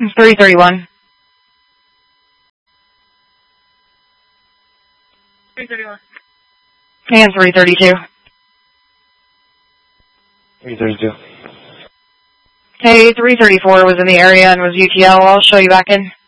331. 331. And 332. 332. Hey, 334 was in the area and was UTL. I'll show you back in.